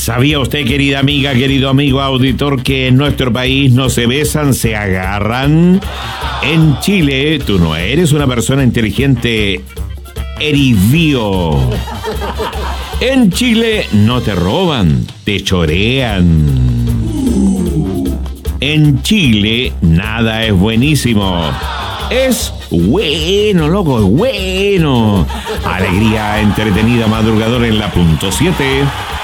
¿Sabía usted, querida amiga, querido amigo auditor, que en nuestro país no se besan, se agarran? En Chile, tú no eres una persona inteligente, eribío. En Chile no te roban, te chorean. En Chile nada es buenísimo. Es bueno, loco, es bueno. Alegría entretenida madrugadora en la punto 7.